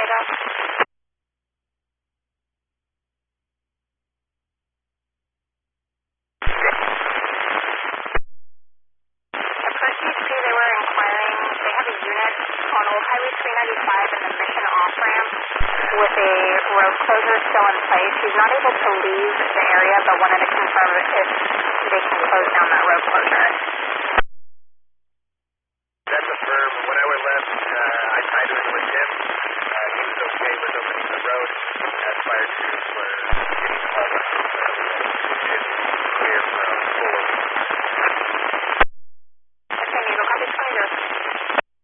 address? For CHP, they were inquiring, they have a unit on Old Highway 395 in the Mission off-ramp with a road closure still in place. He's not able to leave the area, but wanted to confirm if they can close down that road closure.